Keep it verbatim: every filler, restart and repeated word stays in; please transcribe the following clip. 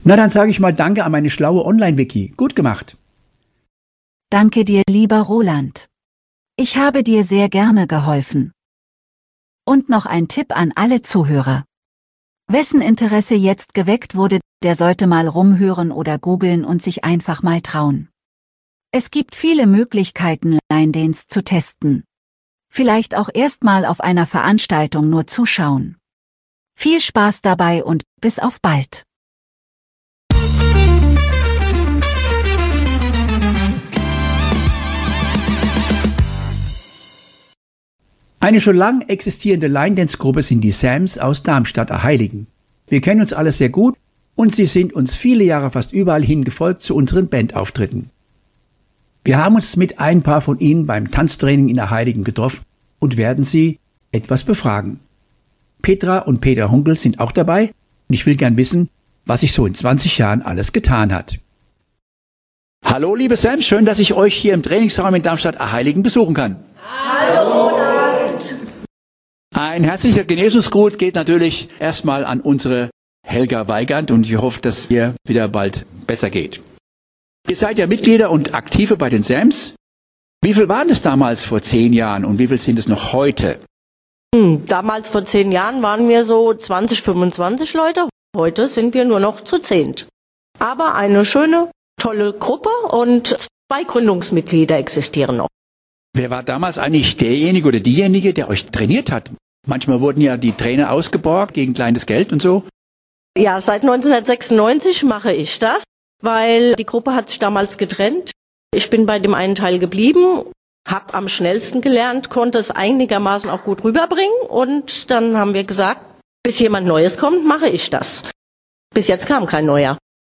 Na, dann sage ich mal Danke an meine schlaue Online-Wiki. Gut gemacht. Danke dir, lieber Roland. Ich habe dir sehr gerne geholfen. Und noch ein Tipp an alle Zuhörer. Wessen Interesse jetzt geweckt wurde, der sollte mal rumhören oder googeln und sich einfach mal trauen. Es gibt viele Möglichkeiten, Line Dance zu testen. Vielleicht auch erstmal auf einer Veranstaltung nur zuschauen. Viel Spaß dabei und bis auf bald. Eine schon lang existierende Line-Dance-Gruppe sind die Sams aus Darmstadt-Erheiligen. Wir kennen uns alle sehr gut und sie sind uns viele Jahre fast überall hin gefolgt zu unseren Bandauftritten. Wir haben uns mit ein paar von ihnen beim Tanztraining in Erheiligen getroffen und werden sie etwas befragen. Petra und Peter Hunkel sind auch dabei und ich will gern wissen, was sich so in zwanzig Jahren alles getan hat. Hallo liebe Sams, schön, dass ich euch hier im Trainingsraum in Darmstadt-Erheiligen besuchen kann. Hallo! Ein herzlicher Genesungsgruß geht natürlich erstmal an unsere Helga Weigand und ich hoffe, dass ihr wieder bald besser geht. Ihr seid ja Mitglieder und Aktive bei den Sams. Wie viel waren es damals vor zehn Jahren und wie viel sind es noch heute? Hm, damals vor zehn Jahren waren wir so zwanzig, fünfundzwanzig Leute. Heute sind wir nur noch zu zehnt. Aber eine schöne, tolle Gruppe und zwei Gründungsmitglieder existieren noch. Wer war damals eigentlich derjenige oder diejenige, der euch trainiert hat? Manchmal wurden ja die Trainer ausgeborgt gegen kleines Geld und so. Ja, seit neunzehnhundertsechsundneunzig mache ich das, weil die Gruppe hat sich damals getrennt. Ich bin bei dem einen Teil geblieben, habe am schnellsten gelernt, konnte es einigermaßen auch gut rüberbringen und dann haben wir gesagt, bis jemand Neues kommt, mache ich das. Bis jetzt kam kein Neuer.